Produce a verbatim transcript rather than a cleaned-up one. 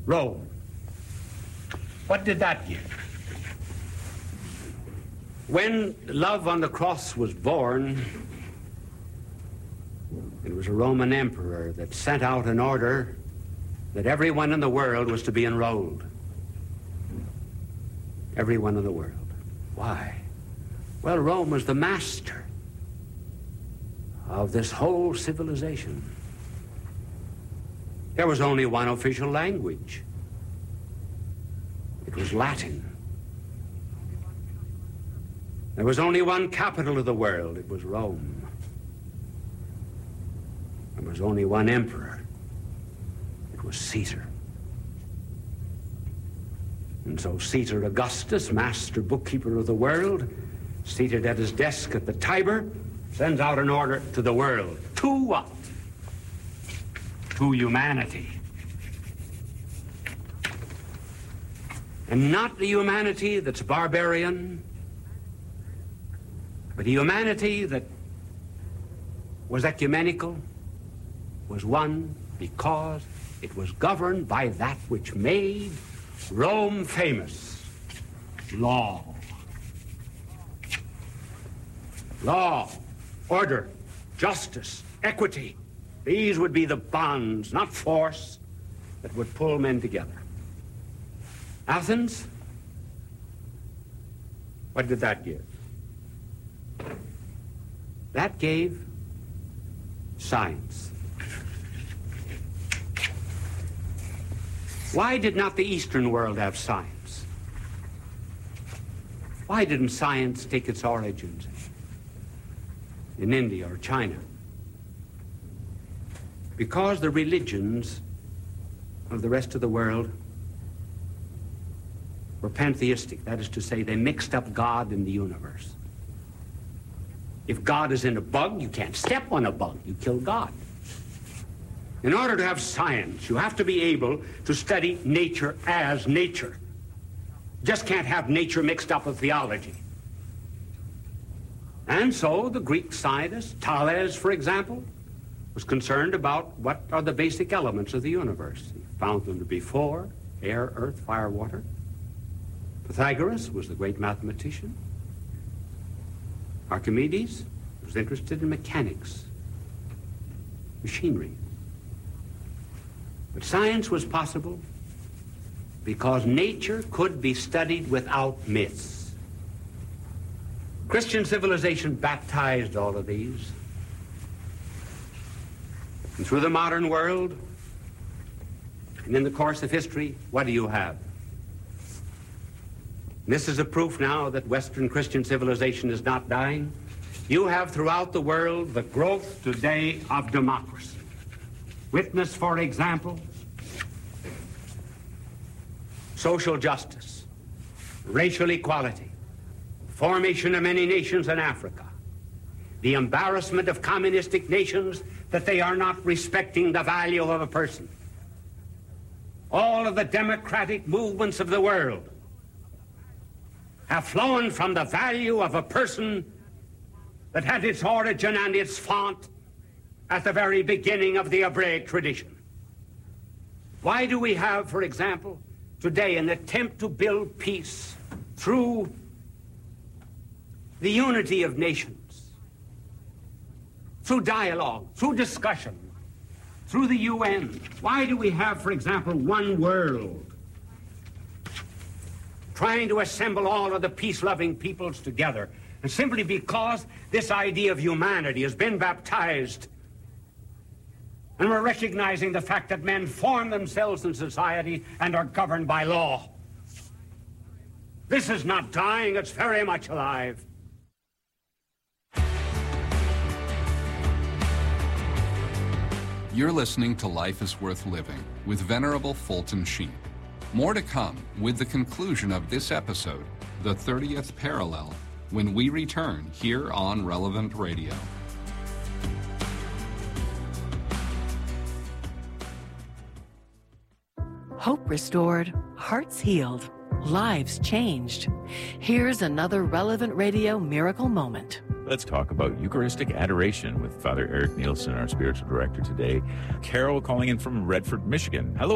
Rome. What did that give? When love on the cross was born, it was a Roman emperor that sent out an order that everyone in the world was to be enrolled. Everyone in the world. Why? Well, Rome was the master of this whole civilization. There was only one official language. It was Latin. There was only one capital of the world. It was Rome. There was only one emperor. It was Caesar. And so Caesar Augustus, master bookkeeper of the world, seated at his desk at the Tiber, sends out an order to the world. To what? To humanity. And not the humanity that's barbarian, but a humanity that was ecumenical, was one because it was governed by that which made Rome famous: law. Law, order, justice, equity. These would be the bonds, not force, that would pull men together. Athens, what did that give? That gave science. Why did not the Eastern world have science? Why didn't science take its origins in India or China? Because the religions of the rest of the world were pantheistic. That is to say, they mixed up God in the universe. If God is in a bug, you can't step on a bug. You kill God. In order to have science, you have to be able to study nature as nature. You just can't have nature mixed up with theology. And so the Greek scientist, Thales, for example, was concerned about what are the basic elements of the universe. He found them to be four: air, earth, fire, water. Pythagoras was the great mathematician. Archimedes was interested in mechanics, machinery. But science was possible because nature could be studied without myths. Christian civilization baptized all of these. And through the modern world, and in the course of history, what do you have? This is a proof now that Western Christian civilization is not dying. You have throughout the world the growth today of democracy. Witness, for example, social justice, racial equality, formation of many nations in Africa, the embarrassment of communistic nations that they are not respecting the value of a person. All of the democratic movements of the world have flown from the value of a person that had its origin and its font at the very beginning of the Hebraic tradition. Why do we have, for example, today an attempt to build peace through the unity of nations, through dialogue, through discussion, through the U N? Why do we have, for example, one world trying to assemble all of the peace-loving peoples together? And simply because this idea of humanity has been baptized, and we're recognizing the fact that men form themselves in society and are governed by law. This is not dying, it's very much alive. You're listening to Life is Worth Living with Venerable Fulton Sheen. More to come with the conclusion of this episode, the thirtieth Parallel, when we return here on Relevant Radio. Hope restored, hearts healed, lives changed. Here's another Relevant Radio miracle moment. Let's talk about Eucharistic adoration with Father Eric Nielsen, our spiritual director today. Carol calling in from Redford, Michigan. Hello.